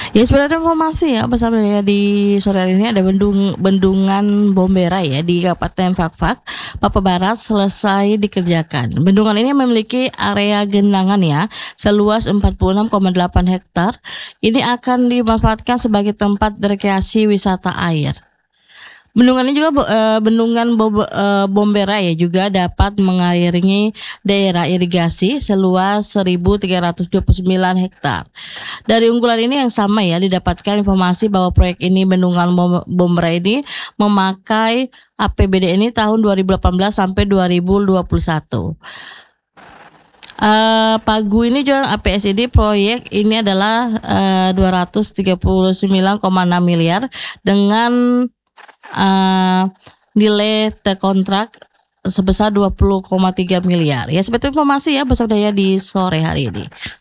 Ya sebenarnya informasi ya bersama ya di sore hari ini ada bendungan Bombera ya di Kabupaten Fakfak, Papua Barat selesai dikerjakan. Bendungan ini memiliki area genangan ya seluas 46,8 hektar. Ini akan dimanfaatkan sebagai tempat rekreasi wisata air. Bendungan ini juga Bombera ya juga dapat mengairi daerah irigasi seluas 1.329 hektar. Dari unggulan ini yang sama ya didapatkan informasi bahwa proyek ini Bendungan Bombera ini memakai APBD ini tahun 2018 sampai 2021. Pagu ini juga APS ini proyek ini adalah 239,6 miliar dengan nilai terkontrak sebesar 20,3 miliar. Ya seperti informasi ya bersama saya di sore hari ini.